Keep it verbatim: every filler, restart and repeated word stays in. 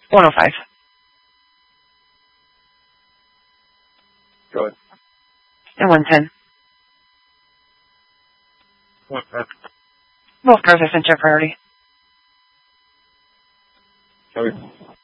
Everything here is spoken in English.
one oh five. Go ahead. And one ten. What, uh, Both cars are sent to your priority. Copy.